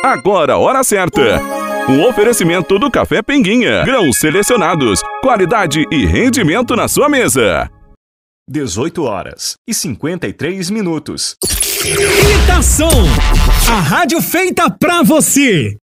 Agora a hora certa. Um oferecimento do Café Pinguinha. Grãos selecionados, qualidade e rendimento na sua mesa. 18h53 minutos. Imitação, a rádio feita pra você.